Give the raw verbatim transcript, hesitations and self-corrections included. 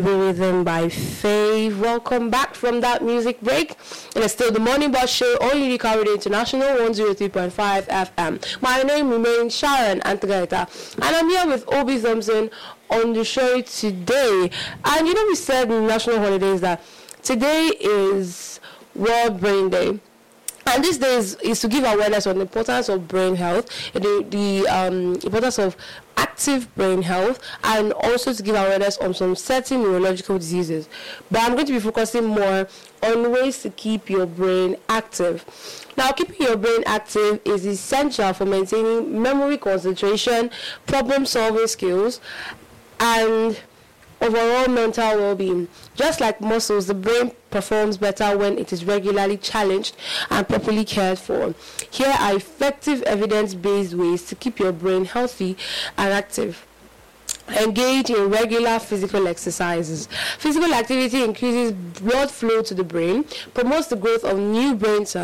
Rhythm by Faye. Welcome back from that music break. And it's still the Morning Bus Show on Unique Radio International one oh three point five F M. My name remains Sharon Antagaita, and I'm here with Obi Thompson on the show today. And you know, we said in national holidays that today is World Brain Day. And this day is, is to give awareness on the importance of brain health, the, the um, importance of active brain health, and also to give awareness on some certain neurological diseases. But I'm going to be focusing more on ways to keep your brain active. Now, keeping your brain active is essential for maintaining memory, concentration, problem-solving skills, and overall mental well-being. Just like muscles, the brain performs better when it is regularly challenged and properly cared for. Here are effective evidence-based ways to keep your brain healthy and active. Engage in regular physical exercises. Physical activity increases blood flow to the brain, promotes the growth of new brain cells,